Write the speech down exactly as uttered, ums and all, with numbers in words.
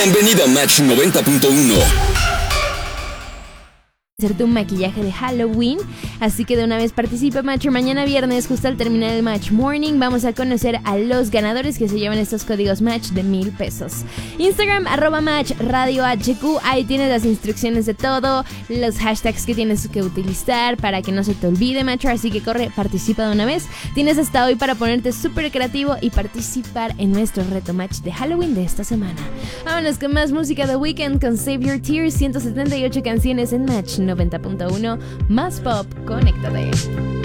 Bienvenido a Match noventa punto uno. Hacer tu maquillaje de Halloween, así que de una vez participa, Matcher. Mañana viernes, justo al terminar el Match Morning, vamos a conocer a los ganadores que se llevan estos códigos Match de mil pesos. Instagram, arroba Match Radio H Q, ahí tienes las instrucciones de todo, los hashtags que tienes que utilizar para que no se te olvide, Matcher, así que corre, participa de una vez. Tienes hasta hoy para ponerte súper creativo y participar en nuestro reto Match de Halloween de esta semana. Vámonos con más música de Weeknd con Save Your Tears, ciento setenta y ocho canciones en Match noventa punto uno, más pop, conéctate.